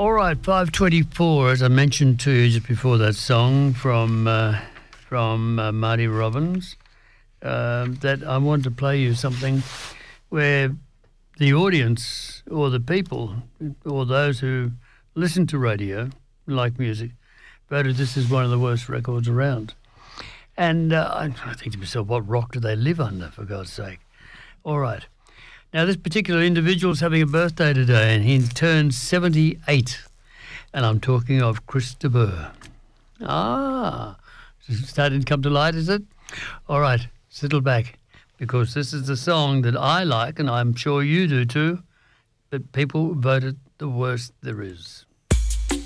All right, 5:24, as I mentioned to you just before that song from Marty Robbins, that I want to play you something where the audience or the people or those who listen to radio, like music, voted this is one of the worst records around. And I think to myself, what rock do they live under, for God's sake? All right. Now, this particular individual is having a birthday today, and he turns 78. And I'm talking of Chris de Burgh. It's starting to come to light, is it? All right, settle back, because this is the song that I like, and I'm sure you do too, but people voted the worst there is.